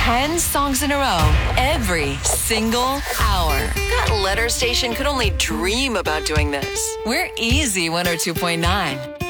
10 songs in a row every single hour. That letter station could only dream about doing this. We're Easy 102.9.